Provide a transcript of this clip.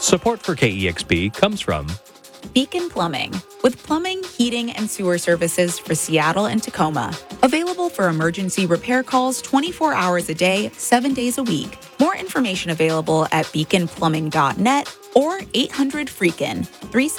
Support for KEXP comes from Beacon Plumbing, with plumbing, heating, and sewer services for Seattle and Tacoma. Available for emergency repair calls 24 hours a day, 7 days a week. More information available at beaconplumbing.net or 800-FREAKIN